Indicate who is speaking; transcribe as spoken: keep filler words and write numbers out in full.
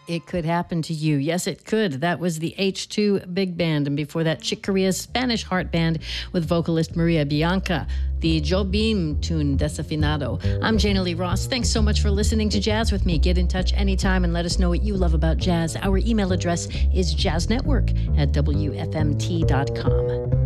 Speaker 1: It could happen to you. Yes, it could. That was the H two Big Band. And before that, Chick Corea's Spanish Heart Band with vocalist Maria Bianca. The Jobim tune, Desafinado. I'm Jana Lee Ross. Thanks so much for listening to Jazz with me. Get in touch anytime and let us know what you love about jazz. Our email address is jazznetwork at w f m t dot com.